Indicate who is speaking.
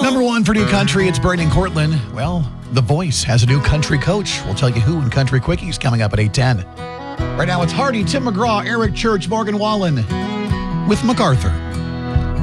Speaker 1: Number one for new country, it's Braden Cortland. Well, The Voice has a new country coach. We'll tell you who in Country Quickies coming up at 8:10. Right now, it's Hardy, Tim McGraw, Eric Church, Morgan Wallen with MacArthur.